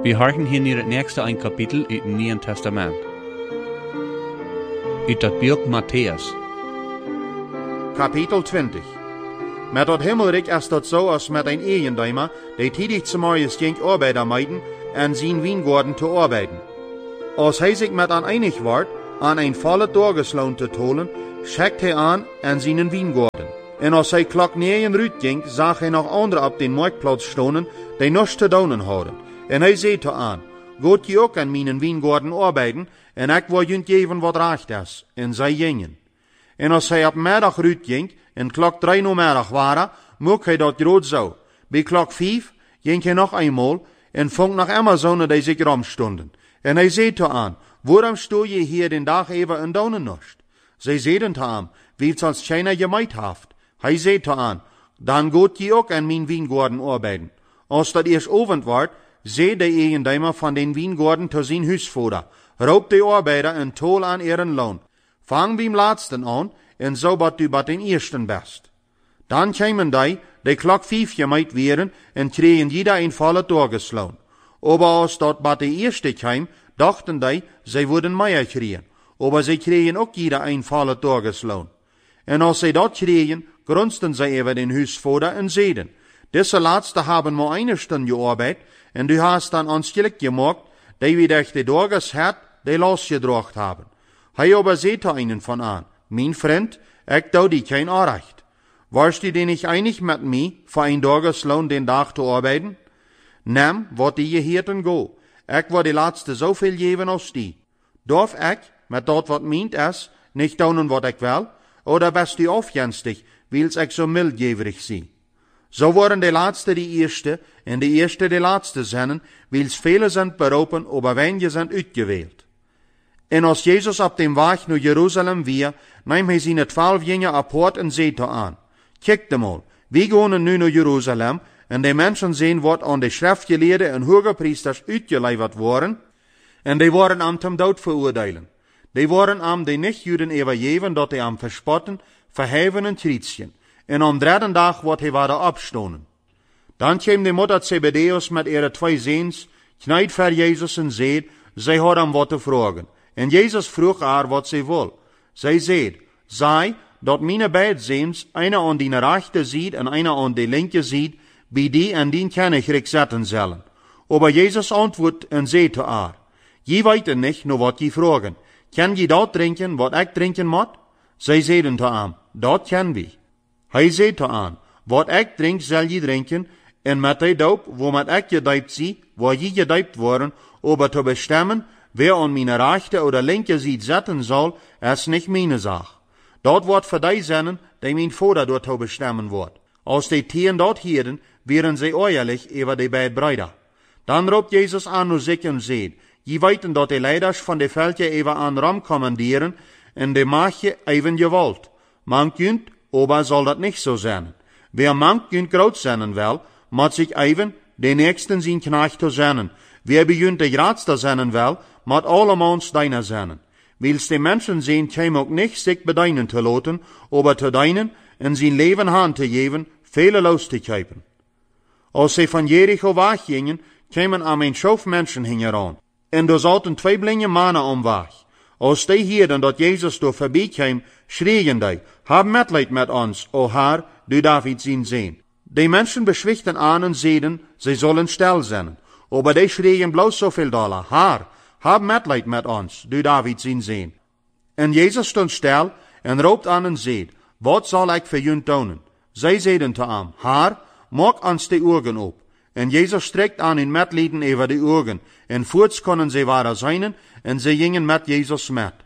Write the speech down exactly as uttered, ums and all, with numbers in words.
Wir harken hier naar het nächste ein Kapitel uit het Nieuwe Testament. Uit dat boek Matthäus. Kapitel twintig. Met dat himmelrijk is dat zo als met een eigendommer, die tidig 's morgens ging arbeider meiden en zijn wijngaarden te arbeiden. Als hij zich met aan einig wordt, aan een volle dagesloon te tolen, schickt hij aan en zijn wijngaarden. En als hij klok negen uit ging, zag hij nog anderen op de marktplaats stonen, die niets te doen hadden. En hij zei te aan, gaat je ook aan mijn wijngaarden arbeiden, en ik wil je geven wat recht is. En zij gingen. En als hij op middag uitging, en klok drie namiddag waren, mocht hij dat groot zo. Bij klok vijf ging hij nog eenmaal, en vond nog immer zonen die zich romstonden. En hij zei te aan, waarom stoor je hier den dag even en donen niet? Zij zeiden te aan, wie het als China gemeid heeft. Hij zei te aan, dan gaat je ook aan mijn wijngaarden arbeiden. Als dat eerst avond wordt, zei de eigendommer van den wijngaarden te zijn huisvader, roep de arbeider en tol aan ihren loon. Vang bij laatsten aan, en zo bat u bat den eersten best. Dan kwamen die, die klok vijf gemeid werden, en kregen jeder een volle dagesloon. Aber als dat bat de eerste kwam, dachten die, zij worden meer kregen. Aber zij kregen ook jeder een volle dagesloon. En als zij dat kregen, grunsten zij over den huisvader en zeiden, deze laatste hebben maar eine stunde gearbeid, en du hast dan ons gelijk gemaakt, die we durch de dages had, die losgedracht hebben. Hij aber zei te einen van aan, mijn vriend, ik doe die geen aanrecht. Warst du denn niet einig met mij, voor een dagesloon den dag te arbeiden? Neem wat die je hierten go. Ik wil de laatste zoveel geven als die. Darf ik, met dat wat meent is, niet doen wat ik wil? Oder best u afjenstig, wils ik zo mildgeverig zie? Zo worden de laatste de eerste, en de eerste de laatste zijn, wils vele zijn beroepen, aber wenige zijn uitgeweeld. En als Jezus op dem weg naar Jeruzalem weer, neemt hij zijn twaalf jingen apart en zei te aan, kijk de mal, we gaan nu naar Jeruzalem, en de mensen zien wat aan de schriftgeleerden en hogepriesters uitgeleverd worden, en die worden aan ten dood veroordelen. Die worden aan de niet-Juden overgeven, dat hij aan verspotten, verheven en krietsen. En aan derde dag wordt hij worden opstonen. Dan kwam de moeder Zebedeus met ihre twee zoons, knijt voor Jezus en zei, zij had hem wat te vragen. En Jezus vroeg haar wat zij wil. Zij zei, zij, dat mijn beide zoons, einer aan die rechte ziet en einer aan de linker ziet, bij die en die koninkrijk zetten zullen. Aber Jezus antwoordt en zei te haar, je weet niet naar wat je vragen. Kan je dat drinken wat ik drinken moet? Zij zeiden te hem, dat kan we. Hij zei te aan, wat ik drink zal je drinken, en met die doop, waarmet ik gedoopt zie, waar je gedoopt worden, aber te bestemmen, wie aan mijn rechte oder linker ziet zetten zal, is niet mijn zaak. Dat wordt voor die zijn, die mijn vader door te bestemmen wordt. Als die tieren dat hielden, werden zij oorlijk over de beide bruiden. Dan roept Jezus aan naar zich en zei, je weten dat de leiders van de veldje even aan ram commanderen, en de maagje even geweld. Man kunt, aber zal dat niet zo zijn. Wie man kunt groot zijn wel, moet zich even de nächsten zijn knecht te zijn. Wie begint de grootste zijn wel, moet allemaal deiner zijn. Wils de mensen zien, kwam ook niet zich bedeinen te laten, aber te deinen en zijn leven aan te geven, vele los te geven. Als ze van Jericho weggingen, kwamen aan een schof mensen hieraan. En er zaten twee blinde mannen om weg. Als die hielden dat Jezus door voorbij kwam, schreeuwen die, heb medelijden met ons, o Heer, du David zien zien. Die mensen beschwichten aan en zeiden, zij zullen stil zijn. Aber die schreeuwen bloos zoveel dollar, Heer, heb medelijden met ons, du David zien zien. En Jezus stond stil en roept aan en zei, wat zal ik voor jullie doen? Zij zeiden te hem, Heer, maak ons de ogen op. En Jezus strekt aan in medelijden over de ogen, en voorts konden zij waren zijn, en zij gingen met Jezus met.